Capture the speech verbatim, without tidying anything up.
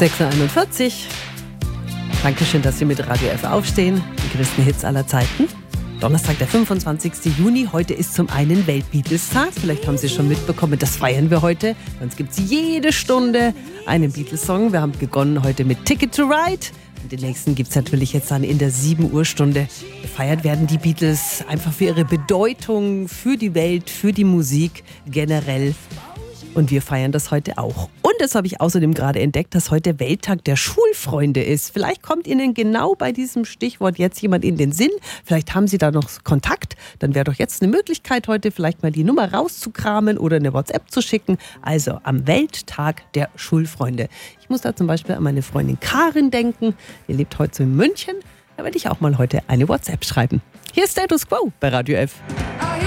sechs Uhr einundvierzig. Dankeschön, dass Sie mit Radio F aufstehen. Die größten Hits aller Zeiten. Donnerstag, der fünfundzwanzigsten Juni. Heute ist zum einen Welt-Beatles-Tag. Vielleicht haben Sie schon mitbekommen, das feiern wir heute. Sonst gibt es jede Stunde einen Beatles-Song. Wir haben begonnen heute mit Ticket to Ride. Und den nächsten gibt es natürlich jetzt dann in der sieben Uhr Stunde. Gefeiert werden die Beatles einfach für ihre Bedeutung, für die Welt, für die Musik generell. Und wir feiern das heute auch. Und das habe ich außerdem gerade entdeckt, dass heute Welttag der Schulfreunde ist. Vielleicht kommt Ihnen genau bei diesem Stichwort jetzt jemand in den Sinn. Vielleicht haben Sie da noch Kontakt. Dann wäre doch jetzt eine Möglichkeit, heute vielleicht mal die Nummer rauszukramen oder eine WhatsApp zu schicken. Also am Welttag der Schulfreunde. Ich muss da zum Beispiel an meine Freundin Karin denken. Die lebt heute so in München. Da werde ich auch mal heute eine WhatsApp schreiben. Hier ist Status Quo bei Radio F.